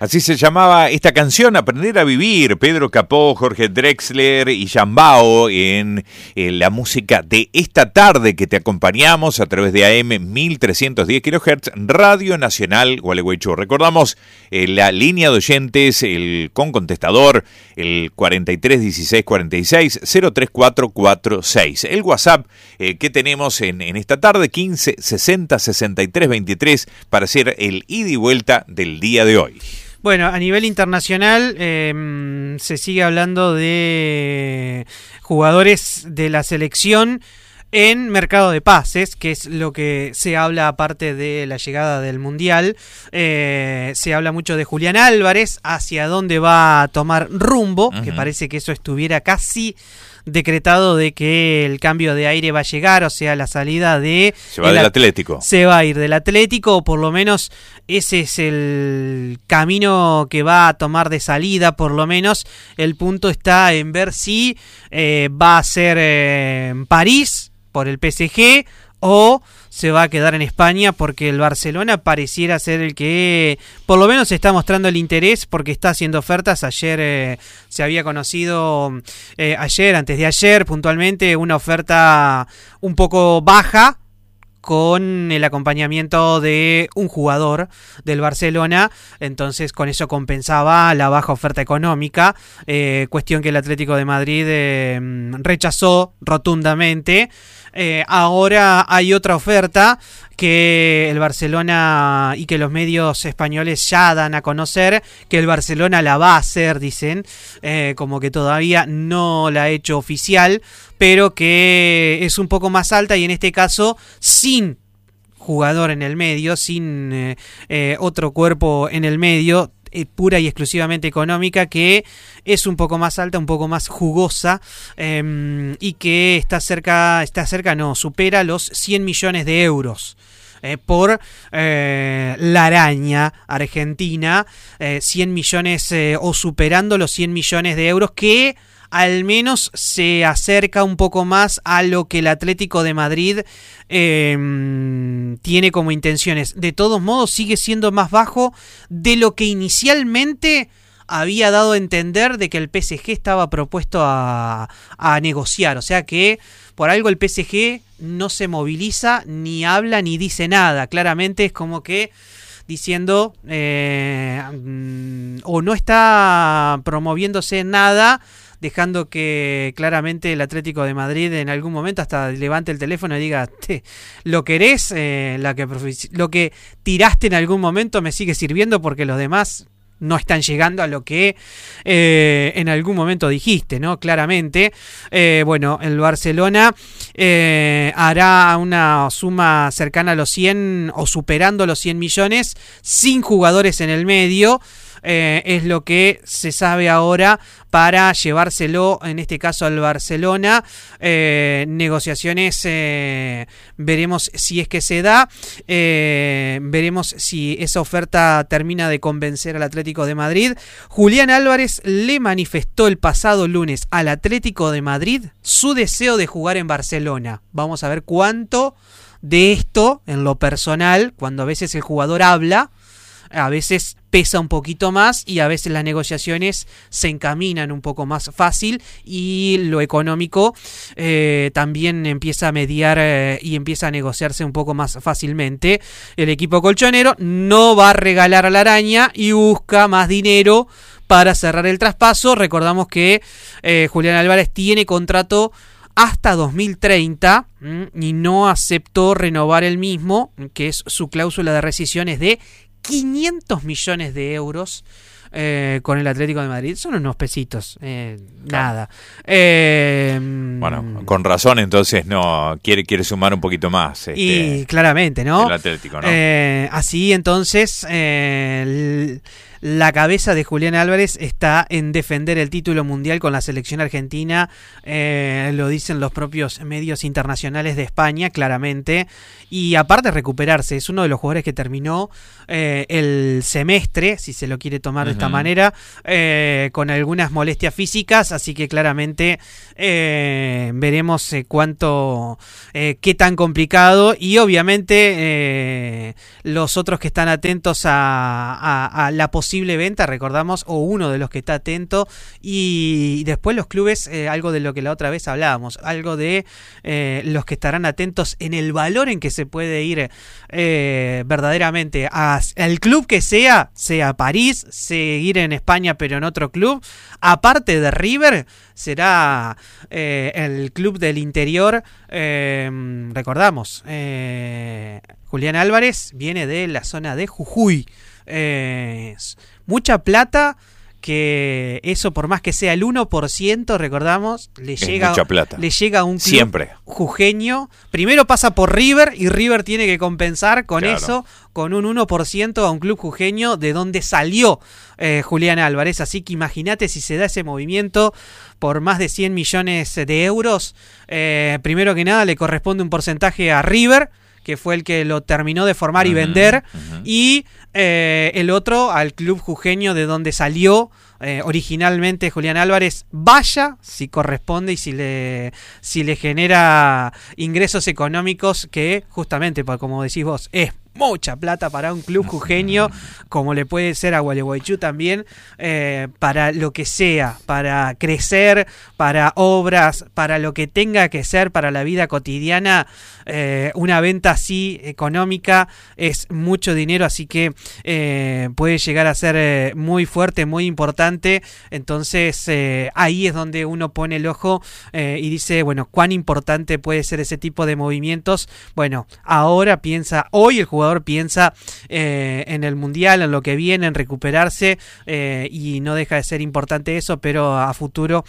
Así se llamaba esta canción, Aprender a Vivir. Pedro Capó, Jorge Drexler y Yambao en la música de esta tarde que te acompañamos a través de AM 1310 kHz, Radio Nacional Gualeguaychú. Recordamos la línea de oyentes, con contestador, el 431646 03446. El WhatsApp que tenemos en esta tarde, 15 60 63 23, para hacer el ida y vuelta del día de hoy. Bueno, a nivel internacional se sigue hablando de jugadores de la selección en mercado de pases, que es lo que se habla aparte de la llegada del Mundial. Se habla mucho de Julián Álvarez, hacia dónde va a tomar rumbo, que parece que eso estuviera casi decretado de que el cambio de aire va a llegar, o sea, la salida de... Se va del Atlético. Se va a ir del Atlético, o por lo menos ese es el camino que va a tomar de salida, por lo menos. El punto está en ver si va a ser en París por el PSG o se va a quedar en España, porque el Barcelona pareciera ser el que por lo menos está mostrando el interés, porque está haciendo ofertas. Ayer se había conocido, antes de ayer puntualmente, una oferta un poco baja con el acompañamiento de un jugador del Barcelona, entonces con eso compensaba la baja oferta económica, cuestión que el Atlético de Madrid rechazó rotundamente. Ahora hay otra oferta que el Barcelona y que los medios españoles ya dan a conocer, que el Barcelona la va a hacer, dicen, como que todavía no la ha hecho oficial, pero que es un poco más alta, y en este caso sin jugador en el medio, sin otro cuerpo en el medio, pura y exclusivamente económica, que es un poco más alta, un poco más jugosa, y que supera los 100 millones de euros por la araña argentina, 100 millones o superando los 100 millones de euros, que al menos se acerca un poco más a lo que el Atlético de Madrid tiene como intenciones. De todos modos, sigue siendo más bajo de lo que inicialmente había dado a entender de que el PSG estaba propuesto a negociar. O sea que por algo el PSG no se moviliza, ni habla, ni dice nada. Claramente es como que diciendo o no está promoviéndose nada, dejando que claramente el Atlético de Madrid en algún momento hasta levante el teléfono y diga: lo querés, lo que tiraste en algún momento me sigue sirviendo, porque los demás no están llegando a lo que en algún momento dijiste, ¿no? Claramente. Bueno, el Barcelona hará una suma cercana a los 100 o superando los 100 millones sin jugadores en el medio. Es lo que se sabe ahora para llevárselo, en este caso al Barcelona. Negociaciones, veremos si es que se da, veremos si esa oferta termina de convencer al Atlético de Madrid. Julián Álvarez le manifestó el pasado lunes al Atlético de Madrid su deseo de jugar en Barcelona. Vamos a ver cuánto de esto, en lo personal, cuando a veces el jugador habla, a veces pesa un poquito más, y a veces las negociaciones se encaminan un poco más fácil, y lo económico también empieza a mediar y empieza a negociarse un poco más fácilmente. El equipo colchonero no va a regalar a la araña y busca más dinero para cerrar el traspaso. Recordamos que Julián Álvarez tiene contrato hasta 2030 y no aceptó renovar el mismo, que es su cláusula de rescisiones de 500 millones de euros con el Atlético de Madrid. Son unos pesitos, nada. Bueno, con razón entonces no quiere sumar un poquito más. Y claramente, ¿no? El Atlético, ¿no? Así entonces la cabeza de Julián Álvarez está en defender el título mundial con la selección argentina, lo dicen los propios medios internacionales de España, claramente, y aparte recuperarse. Es uno de los jugadores que terminó el semestre, si se lo quiere tomar de esta manera, con algunas molestias físicas, así que claramente veremos qué tan complicado, y obviamente los otros que están atentos a la posible venta, recordamos, o uno de los que está atento, y después los clubes, algo de lo que la otra vez hablábamos, algo de los que estarán atentos en el valor en que se puede ir verdaderamente al club que sea París, seguir en España pero en otro club, aparte de River, será el club del interior. Recordamos, Julián Álvarez viene de la zona de Jujuy, mucha plata, que eso, por más que sea el 1%, recordamos, le llega a un club siempre jujeño. Primero pasa por River, y River tiene que compensar con eso, con un 1% a un club jujeño de donde salió Julián Álvarez. Así que imagínate si se da ese movimiento por más de 100 millones de euros. Primero que nada le corresponde un porcentaje a River, que fue el que lo terminó de formar y vender, y el otro al club jujeño de donde salió originalmente Julián Álvarez, vaya si corresponde y si le genera ingresos económicos, que justamente, como decís vos, es mucha plata para un club jujeño, como le puede ser a Gualeguaychú también, para lo que sea, para crecer, para obras, para lo que tenga que ser para la vida cotidiana. Una venta así económica es mucho dinero, así que puede llegar a ser muy fuerte, muy importante. Entonces ahí es donde uno pone el ojo y dice, bueno, cuán importante puede ser ese tipo de movimientos. Bueno, hoy el jugador piensa en el Mundial, en lo que viene, en recuperarse, y no deja de ser importante eso, pero a futuro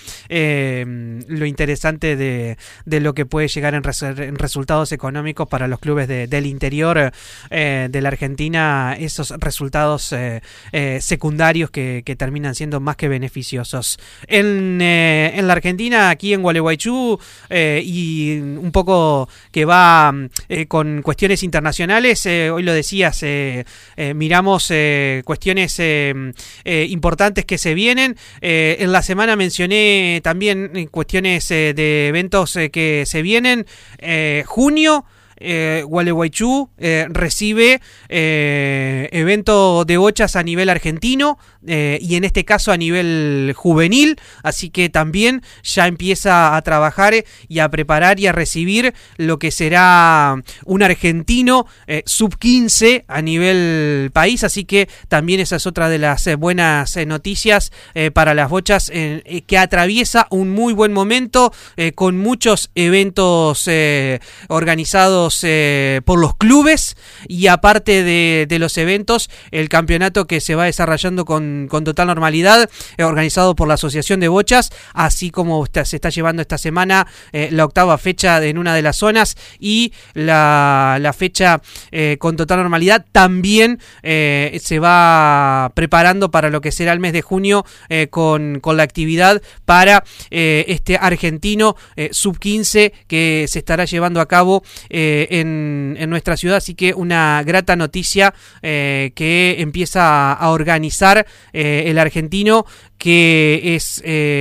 lo interesante de lo que puede llegar en resultados económicos para los clubes del interior de la Argentina, esos resultados secundarios que terminan siendo más que beneficiosos. En la Argentina, aquí en Gualeguaychú, y un poco que va con cuestiones internacionales, hoy lo decías, miramos cuestiones importantes que se vienen. En la semana mencioné también cuestiones de eventos que se vienen. Junio, Gualeguaychú recibe evento de bochas a nivel argentino, y en este caso a nivel juvenil, así que también ya empieza a trabajar y a preparar y a recibir lo que será un argentino sub-15 a nivel país, así que también esa es otra de las buenas noticias para las bochas, que atraviesa un muy buen momento, con muchos eventos organizados por los clubes, y aparte de los eventos, el campeonato que se va desarrollando con total normalidad, organizado por la Asociación de Bochas, así como se está llevando esta semana la 8ª fecha en una de las zonas, y la fecha con total normalidad también se va preparando para lo que será el mes de junio, con la actividad para este argentino sub-15 que se estará llevando a cabo en nuestra ciudad. Así que una grata noticia que empieza a organizar el argentino, que es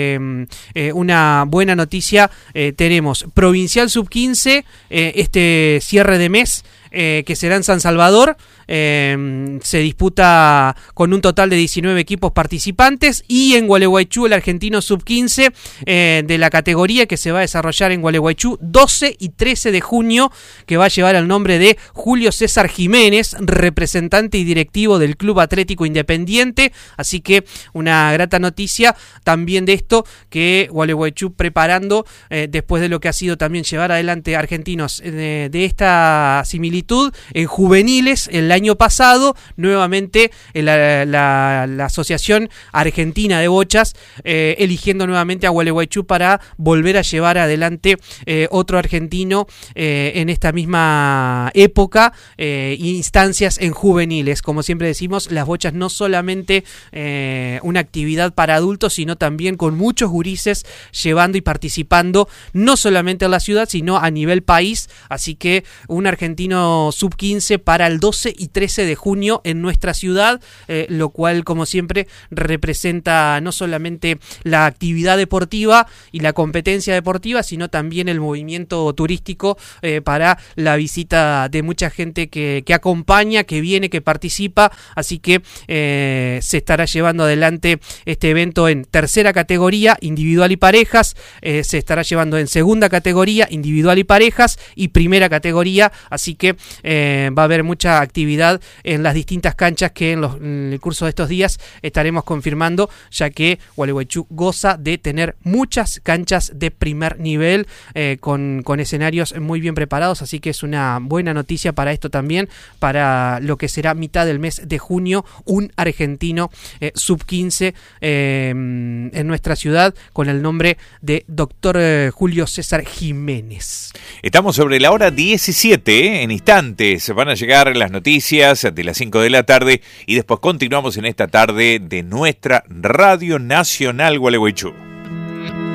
una buena noticia. Tenemos Provincial Sub-15 este cierre de mes, que será en San Salvador. Se disputa con un total de 19 equipos participantes, y en Gualeguaychú el argentino sub-15 de la categoría, que se va a desarrollar en Gualeguaychú 12 y 13 de junio, que va a llevar el nombre de Julio César Jiménez, representante y directivo del Club Atlético Independiente. Así que una grata noticia también de esto, que Gualeguaychú preparando, después de lo que ha sido también llevar adelante argentinos de esta similitud en juveniles el año pasado, nuevamente la Asociación Argentina de Bochas eligiendo nuevamente a Gualeguaychú para volver a llevar adelante otro argentino en esta misma época, instancias en juveniles. Como siempre decimos, las bochas no solamente una actividad para adultos, sino también con muchos gurises llevando y participando, no solamente en la ciudad, sino a nivel país. Así que un argentino sub-15 para el 12 y 13 de junio en nuestra ciudad, lo cual, como siempre, representa no solamente la actividad deportiva y la competencia deportiva, sino también el movimiento turístico para la visita de mucha gente que acompaña, que viene, que participa, así que se estará llevando adelante este evento en tercera categoría, individual y parejas, se estará llevando en segunda categoría, individual y parejas, y primera categoría, así que va a haber mucha actividad en las distintas canchas que en el curso de estos días estaremos confirmando, ya que Gualeguaychú goza de tener muchas canchas de primer nivel con escenarios muy bien preparados, así que es una buena noticia para esto también, para lo que será mitad del mes de junio, un argentino sub-15 en nuestra ciudad con el nombre de Dr. Julio César Jiménez. Estamos sobre la hora 17, en instantes van a llegar las noticias de las 5 de la tarde y después continuamos en esta tarde de nuestra Radio Nacional Gualeguaychú.